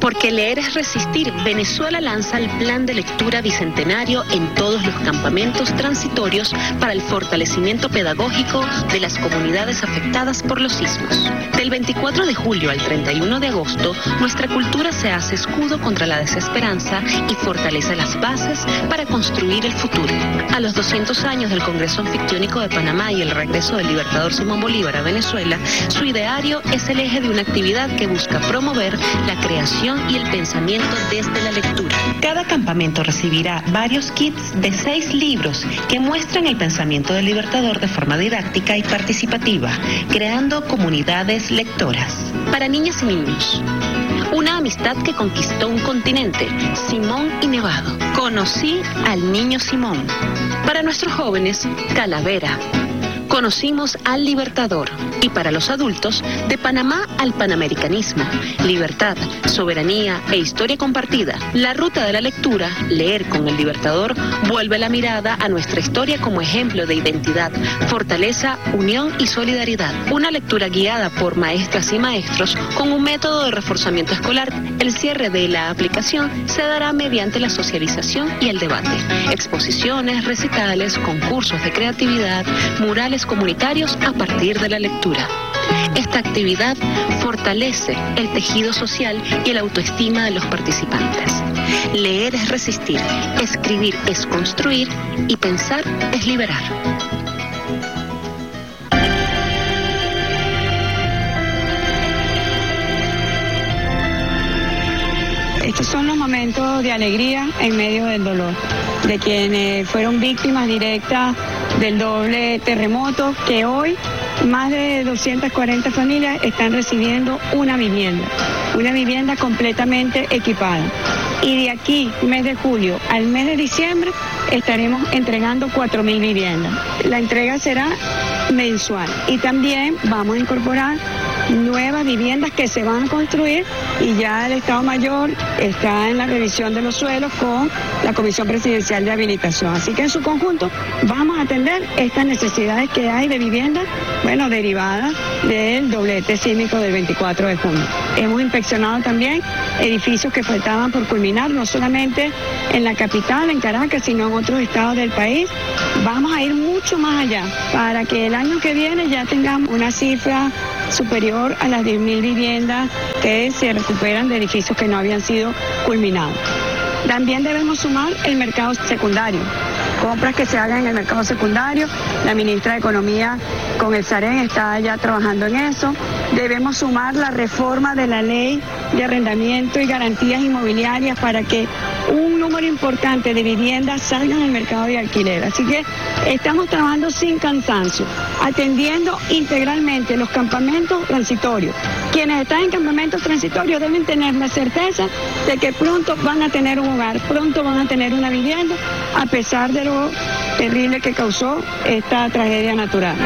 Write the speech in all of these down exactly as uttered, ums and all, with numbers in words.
Porque leer es resistir, Venezuela lanza el plan de lectura bicentenario en todos los campamentos transitorios para el fortalecimiento pedagógico de las comunidades afectadas por los sismos. Del veinticuatro de julio al treinta y uno de agosto, nuestra cultura se hace escudo contra la desesperanza y fortalece las bases para construir el futuro. A los doscientos años del Congreso Anfictiónico de Panamá y el regreso del libertador Simón Bolívar a Venezuela, su ideario es el eje de una actividad que busca promover la creación y el pensamiento desde la lectura. Cada campamento recibirá varios kits de seis libros que muestran el pensamiento del libertador de forma didáctica y participativa, creando comunidades lectoras. Para niñas y niños, una amistad que conquistó un continente, Simón y Nevado. Conocí al niño Simón. Para nuestros jóvenes, Calavera. Conocimos al Libertador. Y para los adultos, de Panamá al Panamericanismo, libertad, soberanía e historia compartida. La ruta de la lectura, leer con el Libertador, vuelve la mirada a nuestra historia como ejemplo de identidad, fortaleza, unión y solidaridad. Una lectura guiada por maestras y maestros con un método de reforzamiento escolar. El cierre de la aplicación se dará mediante la socialización y el debate. Exposiciones, recitales, concursos de creatividad, murales comunitarios a partir de la lectura. Esta actividad fortalece el tejido social y la autoestima de los participantes. Leer es resistir, escribir es construir y pensar es liberar. Estos son los momentos de alegría en medio del dolor, de quienes fueron víctimas directas del doble terremoto, que hoy más de doscientas cuarenta familias están recibiendo una vivienda, una vivienda completamente equipada. Y de aquí, mes de julio al mes de diciembre, estaremos entregando cuatro mil viviendas. La entrega será mensual y también vamos a incorporar nuevas viviendas que se van a construir y ya el Estado Mayor está en la revisión de los suelos con la Comisión Presidencial de Habilitación. Así que en su conjunto vamos a atender estas necesidades que hay de vivienda, bueno, derivadas del doblete sísmico del veinticuatro de junio. Hemos inspeccionado también edificios que faltaban por culminar, no solamente en la capital, en Caracas, sino en otros estados del país. Vamos a ir mucho más allá para que el año que viene ya tengamos una cifra superior a las diez mil viviendas que se recuperan de edificios que no habían sido culminados. También debemos sumar el mercado secundario, compras que se hagan en el mercado secundario. La ministra de Economía con el SAREN está ya trabajando en eso. Debemos sumar la reforma de la ley de arrendamiento y garantías inmobiliarias para que un número importante de viviendas salgan al mercado de alquiler. Así que estamos trabajando sin cansancio, atendiendo integralmente los campamentos transitorios. Quienes están en campamentos transitorios deben tener la certeza de que pronto van a tener un hogar, pronto van a tener una vivienda, a pesar de lo terrible que causó esta tragedia natural.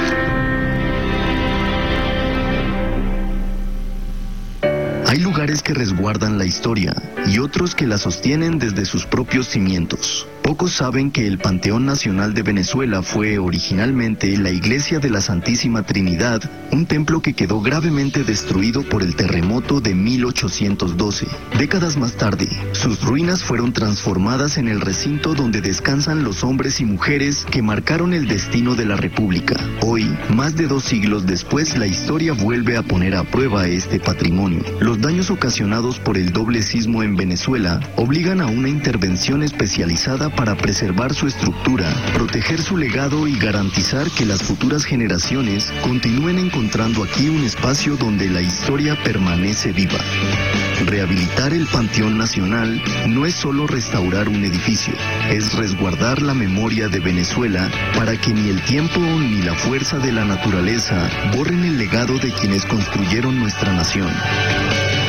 Hay lugares que resguardan la historia y otros que la sostienen desde sus propios cimientos. Pocos saben que el Panteón Nacional de Venezuela fue originalmente la Iglesia de la Santísima Trinidad, un templo que quedó gravemente destruido por el terremoto de mil ochocientos doce. Décadas más tarde, sus ruinas fueron transformadas en el recinto donde descansan los hombres y mujeres que marcaron el destino de la República. Hoy, más de dos siglos después, la historia vuelve a poner a prueba este patrimonio. Los daños ocasionados por el doble sismo en Venezuela obligan a una intervención especializada para preservar su estructura, proteger su legado y garantizar que las futuras generaciones continúen encontrando aquí un espacio donde la historia permanece viva. Rehabilitar el Panteón Nacional no es solo restaurar un edificio, es resguardar la memoria de Venezuela para que ni el tiempo ni la fuerza de la naturaleza borren el legado de quienes construyeron nuestra nación.